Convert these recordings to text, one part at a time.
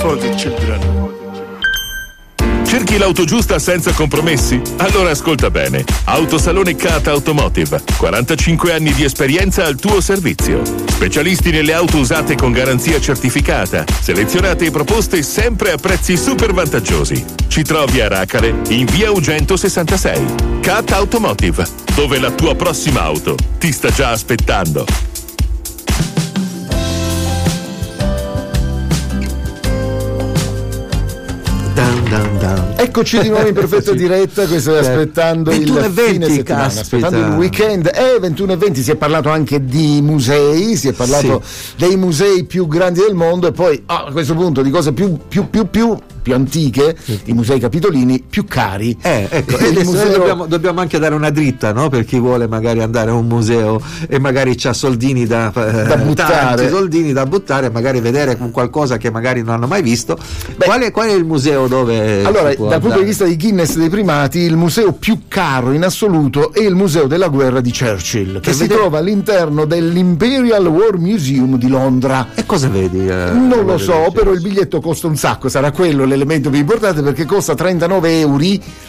for the children. Cerchi l'auto giusta senza compromessi? Allora ascolta bene. Autosalone Kata Automotive. 45 anni di esperienza al tuo servizio. Specialisti nelle auto usate con garanzia certificata. Selezionate e proposte sempre a prezzi super vantaggiosi. Ci trovi a Racale in via Ugento 66. Kata Automotive, dove la tua prossima auto ti sta già aspettando. Eccoci di nuovo in perfetta diretta, questo è aspettando il fine settimana, aspettando il weekend. 21:20, si è parlato anche di musei, si è parlato dei musei più grandi del mondo e poi a questo punto di cose più antiche, i musei capitolini più cari. Ecco, museo... dobbiamo anche dare una dritta, no? Per chi vuole magari andare a un museo e magari c'ha soldini da buttare, tanti soldini da buttare, magari vedere qualcosa che magari non hanno mai visto. Qual è il museo dove? Allora, dal punto di vista di Guinness dei primati, il museo più caro in assoluto è il Museo della guerra di Churchill, che si trova all'interno dell'Imperial War Museum di Londra. E cosa vedi? Non lo so, però il biglietto costa un sacco, sarà quello l'elemento più importante, perché costa 39 euro,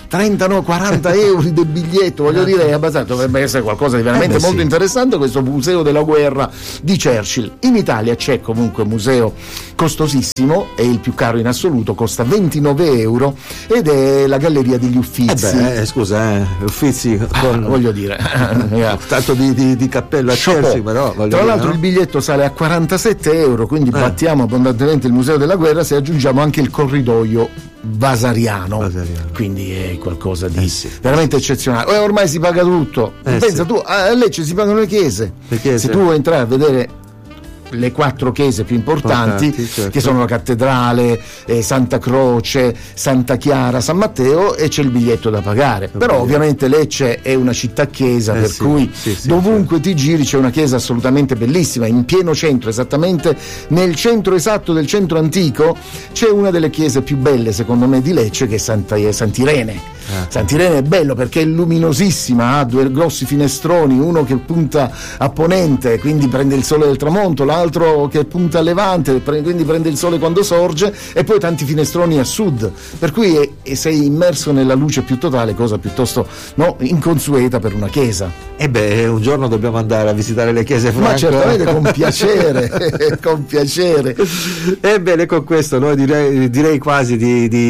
40 euro del biglietto, voglio dire, è abbastanza, dovrebbe essere qualcosa di veramente molto interessante questo Museo della guerra di Churchill. In Italia c'è comunque un museo costosissimo, è il più caro in assoluto, costa 29 euro ed è la Galleria degli Uffizi. Uffizi voglio dire tanto di cappello a Churchill, però tra l'altro il biglietto sale a 47 euro, quindi battiamo abbondantemente il Museo della guerra se aggiungiamo anche il corridoio vasariano. Quindi è qualcosa di veramente eccezionale. Ormai si paga tutto. Pensa tu, a Lecce si pagano le chiese. Se tu vuoi entrare a vedere le 4 chiese più importanti, certo, che sono la cattedrale, Santa Croce, Santa Chiara, San Matteo, e c'è il biglietto da pagare. Però ovviamente Lecce è una città chiesa, per cui dovunque ti giri c'è una chiesa assolutamente bellissima, in pieno centro, esattamente nel centro esatto del centro antico c'è una delle chiese più belle secondo me di Lecce, che è Sant'Irene. Sant'Irene è bello perché è luminosissima, ha 2 grossi finestroni, uno che punta a ponente, quindi prende il sole del tramonto, l'altro che punta a levante, quindi prende il sole quando sorge, e poi tanti finestroni a sud, per cui sei immerso nella luce più totale, cosa piuttosto inconsueta per una chiesa. Un giorno dobbiamo andare a visitare le chiese, Franco. Ma certamente, con piacere. Con piacere. Ebbene, con questo noi direi quasi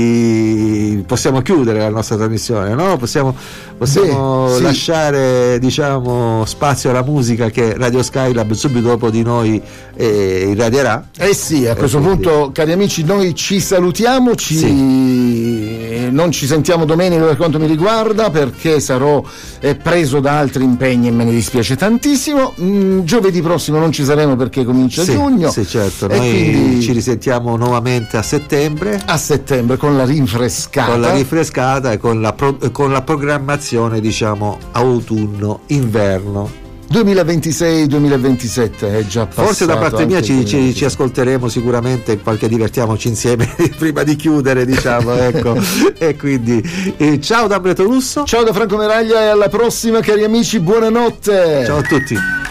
di possiamo chiudere la nostra trasmissione, no? Possiamo lasciare, diciamo, spazio alla musica che Radio Skylab subito dopo di noi irradierà. A questo punto, cari amici, noi ci salutiamo, non ci sentiamo domenica per quanto mi riguarda, perché sarò preso da altri impegni e me ne dispiace tantissimo. Giovedì prossimo non ci saremo perché comincia giugno. Sì, certo, noi quindi ci risentiamo nuovamente a settembre con la rinfrescata e con la programmazione, diciamo, autunno-inverno 2026-2027 è già passato. Forse da parte mia ci ascolteremo sicuramente, qualche divertiamoci insieme prima di chiudere, diciamo, ecco. E quindi ciao da Ambreto Russo, ciao da Franco Meraglia, e alla prossima, cari amici, buonanotte, ciao a tutti.